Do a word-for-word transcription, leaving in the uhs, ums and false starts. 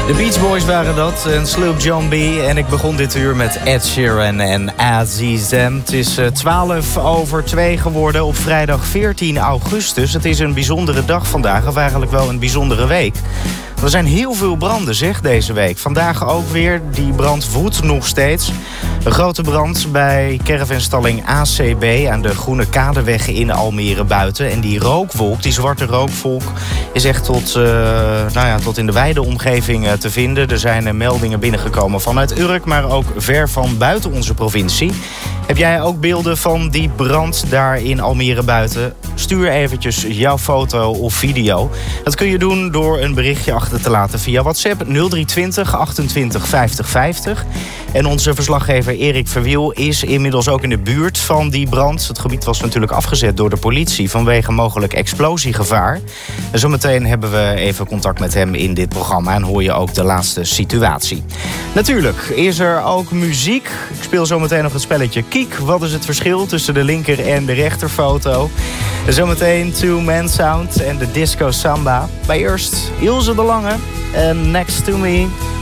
De Beach Boys waren dat en Sloop John B. En ik begon dit uur met Ed Sheeran en Azizem. Het is twaalf over twee geworden op vrijdag veertien augustus. Het is een bijzondere dag vandaag, of eigenlijk wel een bijzondere week. Er zijn heel veel branden, zeg, deze week. Vandaag ook weer. Die brand woedt nog steeds. Een grote brand bij caravanstalling A C B aan de Groene Kadeweg in Almere buiten. En die rookwolk, die zwarte rookwolk, is echt tot, uh, nou ja, tot in de wijde omgeving uh, te vinden. Er zijn uh, meldingen binnengekomen vanuit Urk, maar ook ver van buiten onze provincie. Heb jij ook beelden van die brand daar in Almere buiten? Stuur eventjes jouw foto of video. Dat kun je doen door een berichtje achter te laten via WhatsApp nul drie twintig achtentwintig vijftig vijftig. En onze verslaggever Erik Verwiel is inmiddels ook in de buurt van die brand. Het gebied was natuurlijk afgezet door de politie vanwege mogelijk explosiegevaar. En zometeen hebben we even contact met hem in dit programma en hoor je ook de laatste situatie. Natuurlijk is er ook muziek. Ik speel zometeen nog het spelletje Kiek. Wat is het verschil tussen de linker en de rechterfoto? Zometeen Two Man Sound en de Disco Samba. Maar eerst Ilse de Lange en Next to Me.